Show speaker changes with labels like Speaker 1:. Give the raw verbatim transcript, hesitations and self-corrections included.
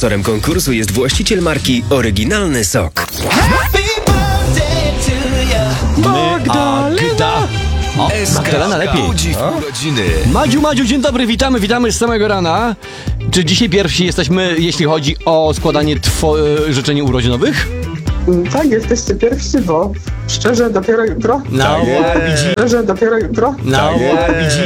Speaker 1: Sponsorem konkursu jest właściciel marki Oryginalny Sok.
Speaker 2: Magdalena! O, Magdalena lepiej.
Speaker 1: Budzi w pół godziny.
Speaker 2: Madziu, Madziu, dzień dobry, witamy, witamy z samego rana. Czy dzisiaj pierwsi jesteśmy, jeśli chodzi o składanie two- życzeń urodzinowych?
Speaker 3: Tak, jesteście pierwsi, bo szczerze dopiero jutro.
Speaker 2: No, widzi,
Speaker 3: Szczerze dopiero jutro.
Speaker 2: no, widzi.